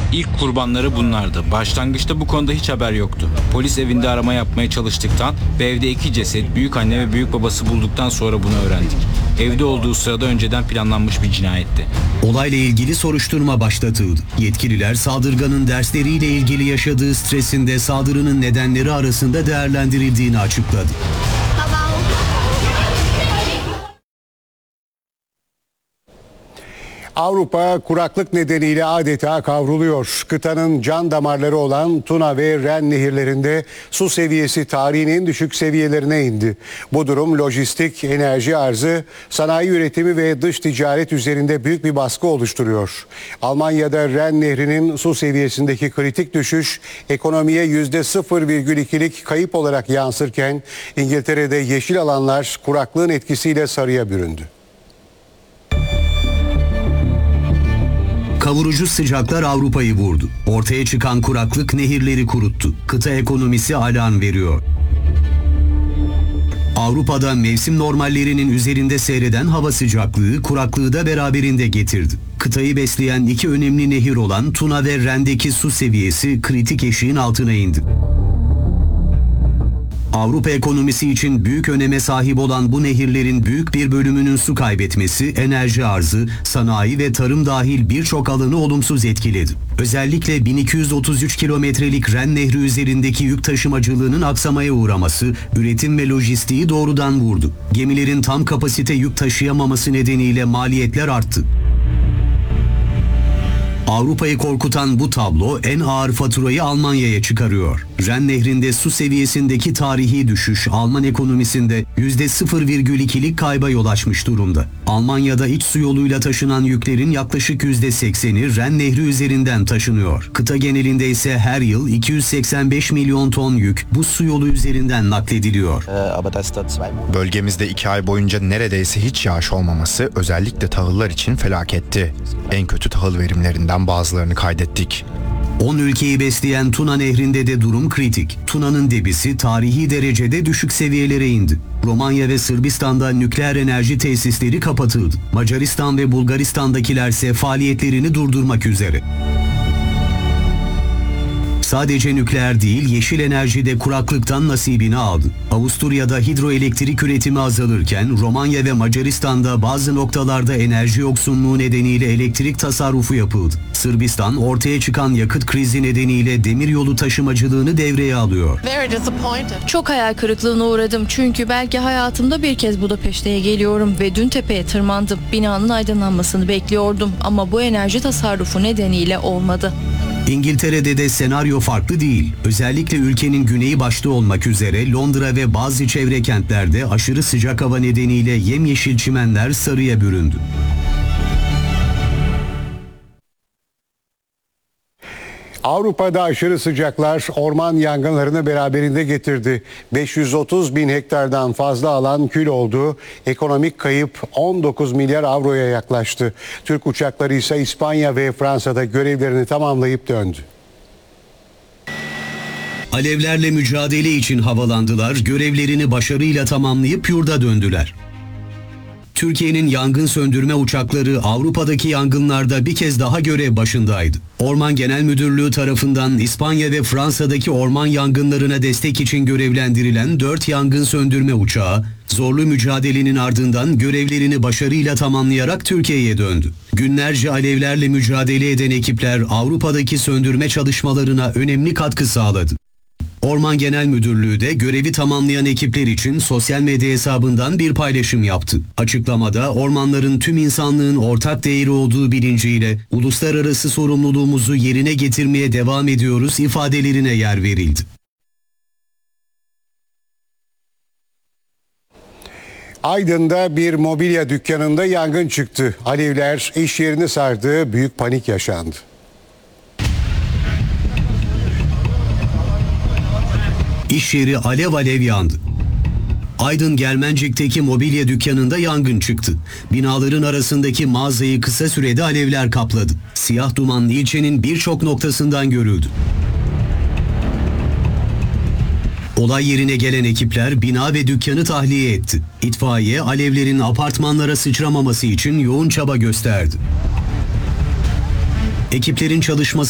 İlk kurbanları bunlardı. Başlangıçta bu konuda hiç haber yoktu. Polis evinde arama yapmaya çalıştıktan ve evde 2 ceset, büyükanne ve büyük babası bulduktan sonra bunu öğrendik. Evde olduğu sırada önceden planlanmış bir cinayetti. Olayla ilgili soruşturma başlatıldı. Yetkililer saldırganın dersleriyle ilgili yaşadığı stresinde saldırının nedenleri arasında değerlendirildiğini açıkladı. Avrupa kuraklık nedeniyle adeta kavruluyor. Kıtanın can damarları olan Tuna ve Ren nehirlerinde su seviyesi tarihin en düşük seviyelerine indi. Bu durum lojistik, enerji arzı, sanayi üretimi ve dış ticaret üzerinde büyük bir baskı oluşturuyor. Almanya'da Ren nehrinin su seviyesindeki kritik düşüş ekonomiye %0,2'lik kayıp olarak yansırken İngiltere'de yeşil alanlar kuraklığın etkisiyle sarıya büründü. Kavurucu sıcaklar Avrupa'yı vurdu. Ortaya çıkan kuraklık nehirleri kuruttu. Kıta ekonomisi alarm veriyor. Avrupa'da mevsim normallerinin üzerinde seyreden hava sıcaklığı kuraklığı da beraberinde getirdi. Kıtayı besleyen 2 önemli nehir olan Tuna ve Ren'deki su seviyesi kritik eşiğin altına indi. Avrupa ekonomisi için büyük öneme sahip olan bu nehirlerin büyük bir bölümünün su kaybetmesi, enerji arzı, sanayi ve tarım dahil birçok alanı olumsuz etkiledi. Özellikle 1233 kilometrelik Ren Nehri üzerindeki yük taşımacılığının aksamaya uğraması, üretim ve lojistiği doğrudan vurdu. Gemilerin tam kapasite yük taşıyamaması nedeniyle maliyetler arttı. Avrupa'yı korkutan bu tablo en ağır faturayı Almanya'ya çıkarıyor. Ren Nehri'nde su seviyesindeki tarihi düşüş Alman ekonomisinde %0,2'lik kayba yol açmış durumda. Almanya'da iç su yoluyla taşınan yüklerin yaklaşık %80'i Ren Nehri üzerinden taşınıyor. Kıta genelinde ise her yıl 285 milyon ton yük bu su yolu üzerinden naklediliyor. Bölgemizde 2 ay boyunca neredeyse hiç yağış olmaması özellikle tahıllar için felaketti. En kötü tahıl verimlerinden bazılarını kaydettik. 10 ülkeyi besleyen Tuna Nehri'nde de durum kritik. Tuna'nın debisi tarihi derecede düşük seviyelere indi. Romanya ve Sırbistan'da nükleer enerji tesisleri kapatıldı. Macaristan ve Bulgaristan'dakilerse faaliyetlerini durdurmak üzere. Sadece nükleer değil, yeşil enerji de kuraklıktan nasibini aldı. Avusturya'da hidroelektrik üretimi azalırken Romanya ve Macaristan'da bazı noktalarda enerji yoksunluğu nedeniyle elektrik tasarrufu yapıldı. Sırbistan ortaya çıkan yakıt krizi nedeniyle demiryolu taşımacılığını devreye alıyor. Çok hayal kırıklığına uğradım çünkü belki hayatımda bir kez Budapeşte'ye geliyorum ve dün tepeye tırmandım. Binanın aydınlanmasını bekliyordum ama bu enerji tasarrufu nedeniyle olmadı. İngiltere'de de senaryo farklı değil. Özellikle ülkenin güneyi başta olmak üzere Londra ve bazı çevre kentlerde aşırı sıcak hava nedeniyle yemyeşil çimenler sarıya büründü. Avrupa'da aşırı sıcaklar orman yangınlarını beraberinde getirdi. 530 bin hektardan fazla alan kül oldu. Ekonomik kayıp 19 milyar avroya yaklaştı. Türk uçakları ise İspanya ve Fransa'da görevlerini tamamlayıp döndü. Alevlerle mücadele için havalandılar, görevlerini başarıyla tamamlayıp yurda döndüler. Türkiye'nin yangın söndürme uçakları Avrupa'daki yangınlarda bir kez daha görev başındaydı. Orman Genel Müdürlüğü tarafından İspanya ve Fransa'daki orman yangınlarına destek için görevlendirilen 4 yangın söndürme uçağı, zorlu mücadelenin ardından görevlerini başarıyla tamamlayarak Türkiye'ye döndü. Günlerce alevlerle mücadele eden ekipler Avrupa'daki söndürme çalışmalarına önemli katkı sağladı. Orman Genel Müdürlüğü de görevi tamamlayan ekipler için sosyal medya hesabından bir paylaşım yaptı. Açıklamada ormanların tüm insanlığın ortak değeri olduğu bilinciyle uluslararası sorumluluğumuzu yerine getirmeye devam ediyoruz ifadelerine yer verildi. Aydın'da bir mobilya dükkanında yangın çıktı. Alevler iş yerini sardı, büyük panik yaşandı. İş yeri alev alev yandı. Aydın Germencik'teki mobilya dükkanında yangın çıktı. Binaların arasındaki mağazayı kısa sürede alevler kapladı. Siyah duman ilçenin birçok noktasından görüldü. Olay yerine gelen ekipler bina ve dükkanı tahliye etti. İtfaiye alevlerin apartmanlara sıçramaması için yoğun çaba gösterdi. Ekiplerin çalışması